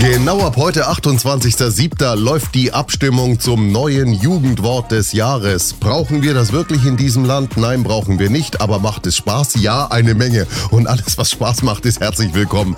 Genau ab heute, 28.07., läuft die Abstimmung zum neuen Jugendwort des Jahres. Brauchen wir das wirklich in diesem Land? Nein, brauchen wir nicht. Aber macht es Spaß? Ja, eine Menge. Und alles, was Spaß macht, ist herzlich willkommen.